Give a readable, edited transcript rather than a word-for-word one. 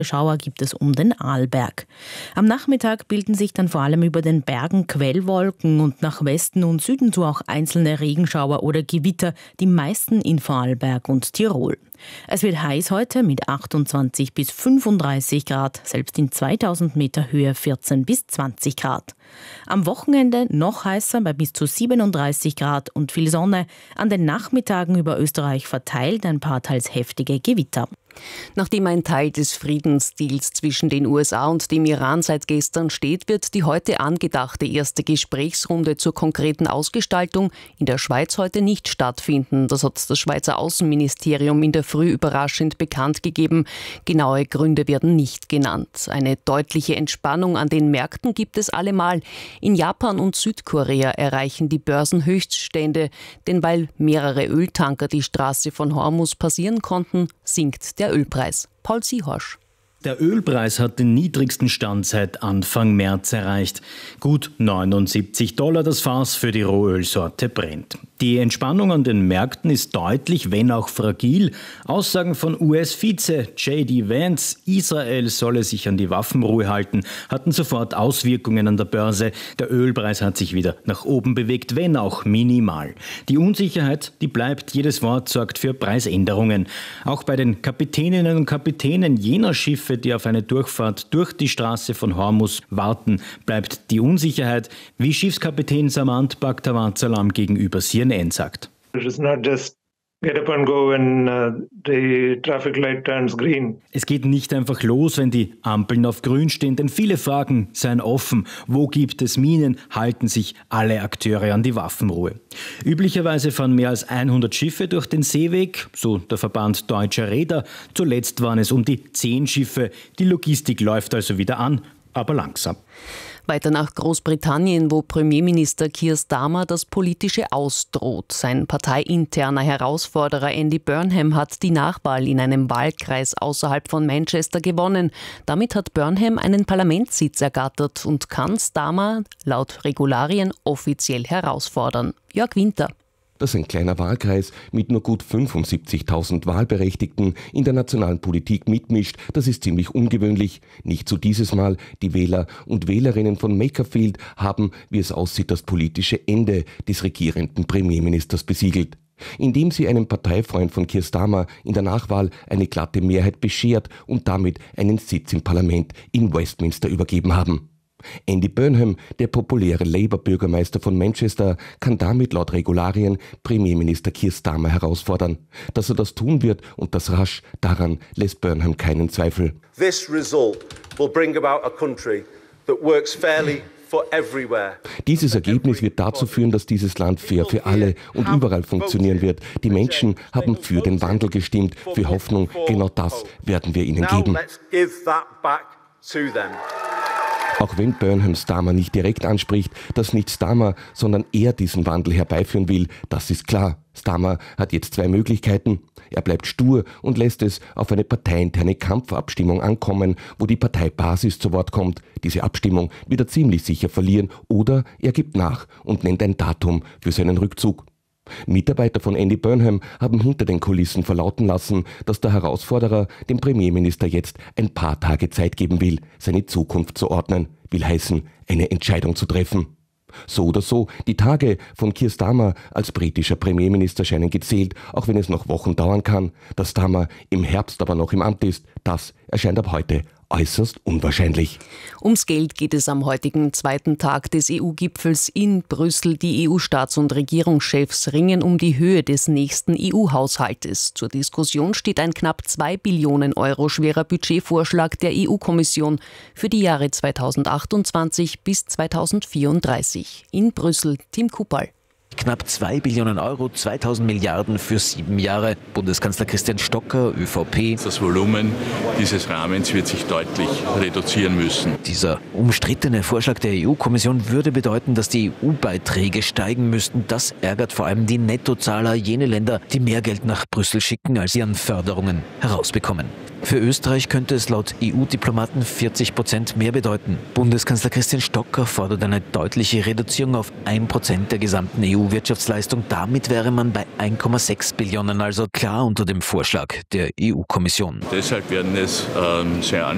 Schauer gibt es um den Arlberg. Am Nachmittag bilden sich dann vor allem über den Bergen Quellwolken und nach Westen und Süden zu auch einzelne Regenschauer oder Gewitter, die meisten in Vorarlberg und Tirol. Es wird heiß heute mit 28 bis 35 Grad, selbst in 2000 Meter Höhe 14 bis 20 Grad. Am Wochenende noch heißer bei bis zu 37 Grad und viel Sonne. An den Nachmittagen über Österreich verteilt ein paar teils heftige Gewitter. Nachdem ein Teil des Friedensdeals zwischen den USA und dem Iran seit gestern steht, wird die heute angedachte erste Gesprächsrunde zur konkreten Ausgestaltung in der Schweiz heute nicht stattfinden. Das hat das Schweizer Außenministerium in der Früh überraschend bekannt gegeben. Genaue Gründe werden nicht genannt. Eine deutliche Entspannung an den Märkten gibt es allemal. In Japan und Südkorea erreichen die Börsen Höchststände, denn weil mehrere Öltanker die Straße von Hormuz passieren konnten, sinkt der Ölpreis. Paul Siehorsch. Der Ölpreis hat den niedrigsten Stand seit Anfang März erreicht. Gut $79 das Fass für die Rohölsorte Brent. Die Entspannung an den Märkten ist deutlich, wenn auch fragil. Aussagen von US-Vize J.D. Vance, Israel solle sich an die Waffenruhe halten, hatten sofort Auswirkungen an der Börse. Der Ölpreis hat sich wieder nach oben bewegt, wenn auch minimal. Die Unsicherheit, die bleibt. Jedes Wort sorgt für Preisänderungen. Auch bei den Kapitäninnen und Kapitänen jener Schiffe, die auf eine Durchfahrt durch die Straße von Hormuz warten, bleibt die Unsicherheit, wie Schiffskapitän Samant Bakhtawadsalam gegenüber CNN sagt. It is not just get up and go when the traffic light turns green. Es geht nicht einfach los, wenn die Ampeln auf grün stehen, denn viele Fragen seien offen. Wo gibt es Minen? Halten sich alle Akteure an die Waffenruhe? Üblicherweise fahren mehr als 100 Schiffe durch den Seeweg, so der Verband Deutscher Reeder. Zuletzt waren es um die 10 Schiffe. Die Logistik läuft also wieder an, aber langsam. Weiter nach Großbritannien, wo Premierminister Keir Starmer das politische Aus droht. Sein parteiinterner Herausforderer Andy Burnham hat die Nachwahl in einem Wahlkreis außerhalb von Manchester gewonnen. Damit hat Burnham einen Parlamentssitz ergattert und kann Starmer laut Regularien offiziell herausfordern. Jörg Winter. Dass ein kleiner Wahlkreis mit nur gut 75.000 Wahlberechtigten in der nationalen Politik mitmischt, das ist ziemlich ungewöhnlich. Nicht so dieses Mal. Die Wähler und Wählerinnen von Makerfield haben, wie es aussieht, das politische Ende des regierenden Premierministers besiegelt. Indem sie einem Parteifreund von Keir Starmer in der Nachwahl eine glatte Mehrheit beschert und damit einen Sitz im Parlament in Westminster übergeben haben. Andy Burnham, der populäre Labour-Bürgermeister von Manchester, kann damit laut Regularien Premierminister Keir Starmer herausfordern. Dass er das tun wird und das rasch, daran lässt Burnham keinen Zweifel. This result will bring about a country that works fairly for everywhere. Dieses Ergebnis wird dazu führen, dass dieses Land fair für alle und überall funktionieren wird. Die Menschen haben für den Wandel gestimmt, für Hoffnung. Genau das werden wir ihnen geben. Auch wenn Burnham Starmer nicht direkt anspricht, dass nicht Starmer, sondern er diesen Wandel herbeiführen will, das ist klar. Starmer hat jetzt 2 Möglichkeiten. Er bleibt stur und lässt es auf eine parteiinterne Kampfabstimmung ankommen, wo die Parteibasis zu Wort kommt. Diese Abstimmung wird er ziemlich sicher verlieren, oder er gibt nach und nennt ein Datum für seinen Rückzug. Mitarbeiter von Andy Burnham haben hinter den Kulissen verlauten lassen, dass der Herausforderer dem Premierminister jetzt ein paar Tage Zeit geben will, seine Zukunft zu ordnen, will heißen, eine Entscheidung zu treffen. So oder so, die Tage von Keir Starmer als britischer Premierminister scheinen gezählt, auch wenn es noch Wochen dauern kann. Dass Starmer im Herbst aber noch im Amt ist, das erscheint ab heute äußerst unwahrscheinlich. Ums Geld geht es am heutigen zweiten Tag des EU-Gipfels in Brüssel. Die EU-Staats- und Regierungschefs ringen um die Höhe des nächsten EU-Haushaltes. Zur Diskussion steht ein knapp 2 Billionen Euro schwerer Budgetvorschlag der EU-Kommission für die Jahre 2028 bis 2034. In Brüssel, Tim Kupal. Knapp 2 Billionen Euro, 2000 Milliarden für 7 Jahre. Bundeskanzler Christian Stocker, ÖVP. Das Volumen dieses Rahmens wird sich deutlich reduzieren müssen. Dieser umstrittene Vorschlag der EU-Kommission würde bedeuten, dass die EU-Beiträge steigen müssten. Das ärgert vor allem die Nettozahler, jene Länder, die mehr Geld nach Brüssel schicken, als sie an Förderungen herausbekommen. Für Österreich könnte es laut EU-Diplomaten 40% mehr bedeuten. Bundeskanzler Christian Stocker fordert eine deutliche Reduzierung auf 1% der gesamten EU-Wirtschaftsleistung. Damit wäre man bei 1,6 Billionen, also klar unter dem Vorschlag der EU-Kommission. Deshalb werden es sehr